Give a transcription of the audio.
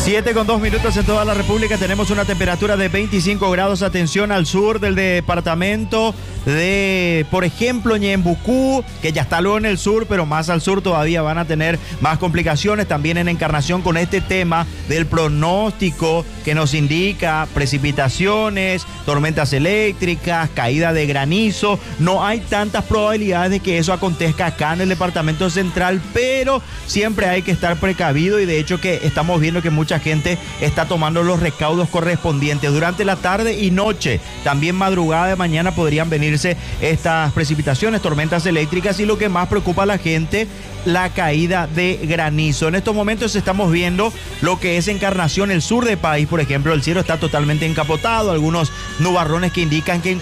7:02 en toda la República. Tenemos una temperatura de 25 grados. Atención al sur del departamento de, por ejemplo, Ñembucú, que ya está luego en el sur, pero más al sur todavía van a tener más complicaciones. También en Encarnación con este tema del pronóstico que nos indica precipitaciones, tormentas eléctricas, caída de granizo. No hay tantas probabilidades de que eso acontezca acá en el departamento central, pero siempre hay que estar precavido, y de hecho que estamos viendo que mucha gente está tomando los recaudos correspondientes. Durante la tarde y noche, también madrugada de mañana, podrían venirse estas precipitaciones, tormentas eléctricas, y lo que más preocupa a la gente, la caída de granizo. En estos momentos estamos viendo lo que es Encarnación, el sur del país, por ejemplo, el cielo está totalmente encapotado, algunos nubarrones que indican que en